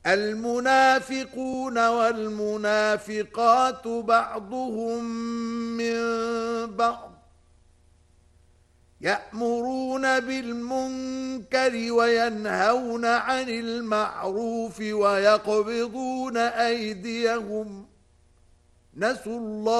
المنافقون والمنافقات بعضهم من بعض يأمرون بالمنكر وينهون عن المعروف ويقبضون أيديهم نسوا الله